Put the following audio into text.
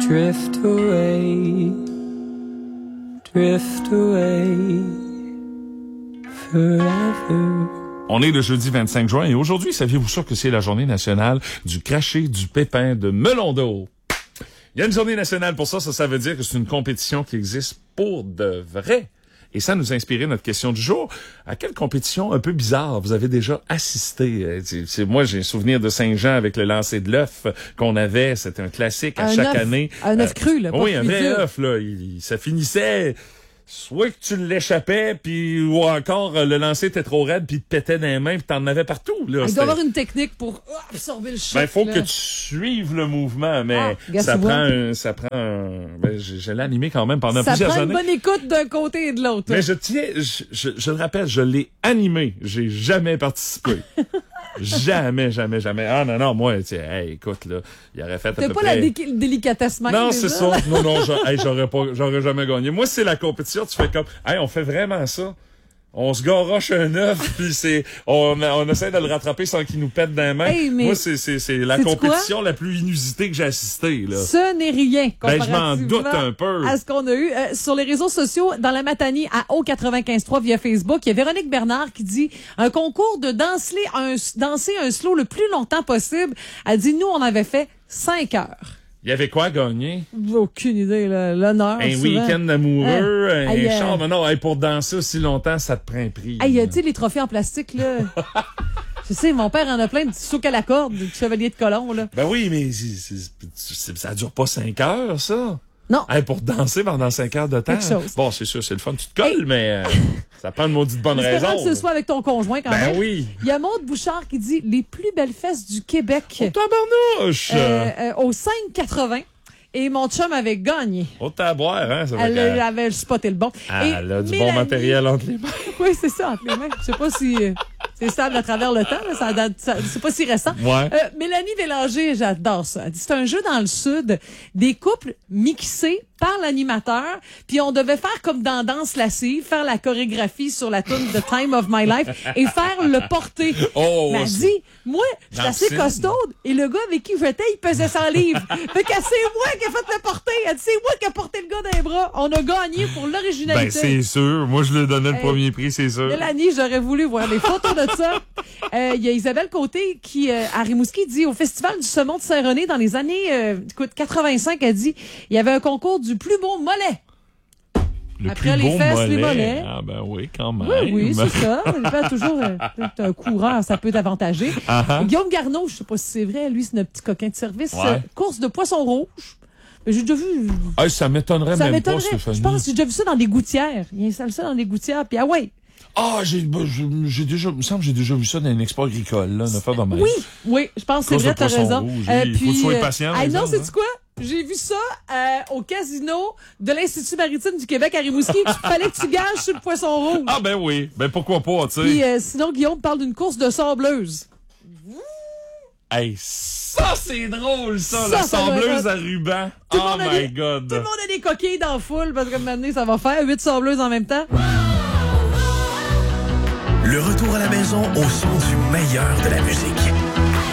drift away forever. On est le jeudi 25 juin et aujourd'hui, saviez-vous ça que c'est la journée nationale du cracher du pépin de melon d'eau? Il y a une journée nationale pour ça, ça veut dire que c'est une compétition qui existe pour de vrai. Et ça nous a inspiré notre question du jour. À quelle compétition un peu bizarre vous avez déjà assisté? Moi, j'ai un souvenir de Saint-Jean avec le lancer de l'œuf qu'on avait. C'était un classique à chaque année. Un œuf cru, là. Oui, un vrai œuf, là. Ça finissait... Soit que tu l'échappais, puis ou encore le lancer était trop raide, puis il te pétait dans les mains, puis t'en avais partout. Là. Il doit y avoir une technique pour absorber le choc. Ben, faut que tu suives le mouvement, mais ça prend je l'ai animé quand même pendant plusieurs années. Ça prend une bonne écoute d'un côté et de l'autre. Mais je le rappelle, je l'ai animé. J'ai jamais participé. Jamais. Ah non, moi, écoute, là, il aurait fait à peu près... T'as pas la délicatesse même. Non, c'est ça. Non, j'aurais jamais gagné. Moi, c'est la compétition, tu fais comme, on fait vraiment ça. On se garoche un œuf, puis on essaie de le rattraper sans qu'il nous pète dans les mains. Hey, moi, c'est la compétition la plus inusitée que j'ai assistée, là. Ce n'est rien. Je m'en doute un peu. À ce qu'on a eu sur les réseaux sociaux, dans la Matanie, à O95.3 via Facebook, il y a Véronique Bernard qui dit un concours de danser un slow le plus longtemps possible. Elle dit, nous, on avait fait 5 heures. Il y avait quoi à gagner? Aucune idée, là. L'honneur. Un souvent. week-end amoureux, un char. Mais non, pour danser aussi longtemps, ça te prend un prix. Tu sais, les trophées en plastique, là. Je sais, mon père en a plein de souk à la corde, du chevalier de colon, là. Ben oui, mais ça dure pas 5 heures, ça. Non. Pour danser pendant 5 heures de temps. Quelque chose. Bon, c'est sûr, c'est le fun, tu te colles, mais ça prend une maudite bonne raison. J'espère que ce soit avec ton conjoint quand même. Ben oui. Il y a Maude Bouchard qui dit les plus belles fesses du Québec. Oh, tabarnouche! Au 5,80. Et mon chum avait gagné. Oh, t'as à boire, hein? Ça Elle avait spoté le bon. Elle a du bon matériel entre les mains. Oui, c'est ça, entre les mains. Je sais pas si c'est stable à travers le temps. Là, c'est pas si récent. Ouais. Mélanie Bélanger, j'adore ça. Elle dit, c'est un jeu dans le Sud, des couples mixés par l'animateur, puis on devait faire comme dans Danse lascive, faire la chorégraphie sur la tune The Time of My Life et faire le porter. Oh, mais elle dit, moi, je suis assez costaude et le gars avec qui j'étais, il pesait 100 livres. Fait que c'est moi qui ai fait le porter. Elle dit, c'est moi qui ai porté le gars dans les bras. On a gagné pour l'originalité. Ben, c'est sûr. Moi, je lui ai donné le premier prix, c'est sûr. Mélanie, j'aurais voulu voir des photos de ça. Il y a Isabelle Côté qui, à Rimouski, dit au Festival du Saumon de Saint-René dans les années 85, elle dit, il y avait un concours du plus beau mollet. Après les fesses, les mollets. Ah ben oui, quand même. Oui, c'est ça. Il toujours un courant, ça peut t'avantager. Guillaume Garneau, je sais pas si c'est vrai, lui, c'est notre petit coquin de service. Course de poisson rouge. J'ai déjà vu. Ça m'étonnerait même pas, Stéphanie. Je pense que j'ai déjà vu ça dans des gouttières. Il installe ça dans des gouttières, puis il me semble que j'ai déjà vu ça dans une expo agricole, là, une affaire de même. Oui, je pense que c'est vrai, t'as raison. Faut que tu sois patient. Non, sais-tu quoi? J'ai vu ça au casino de l'Institut maritime du Québec à Rimouski. Il fallait que tu gages sur le poisson rouge. Ah ben oui, ben pourquoi pas, tu sais. Puis sinon, Guillaume parle d'une course de sableuse. Hey, ça c'est drôle, ça la sableuse à ruban. Oh my God. Tout le monde a des coquilles dans la foule parce que maintenant, ça va faire 8 sableuses en même temps. Le retour à la maison au son du meilleur de la musique.